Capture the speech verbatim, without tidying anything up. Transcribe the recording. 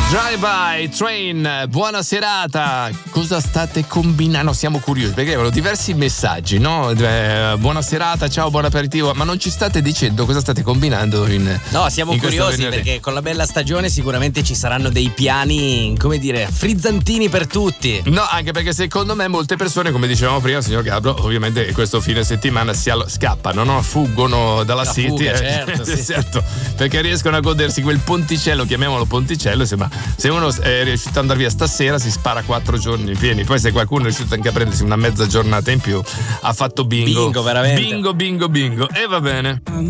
Drive-by Train, buona serata. Cosa state combinando? Siamo curiosi perché avevo diversi messaggi, no? Eh, buona serata, ciao, buon aperitivo, ma non ci state dicendo cosa state combinando in No, siamo in questo curiosi venerdì. perché con la bella stagione sicuramente ci saranno dei piani, come dire, frizzantini per tutti. No, anche perché secondo me molte persone, come dicevamo prima, signor Gabro, ovviamente questo fine settimana si allo- scappano, no? Fuggono dalla La city, fuga, eh. certo, sì. Esatto, perché riescono a godersi quel ponticello, chiamiamolo ponticello, insomma, se uno è riuscito ad andare via stasera si spara quattro giorni pieni, poi se qualcuno è riuscito anche a prendersi una mezza giornata in più ha fatto bingo. Bingo, veramente. Bingo, bingo, bingo, e va bene.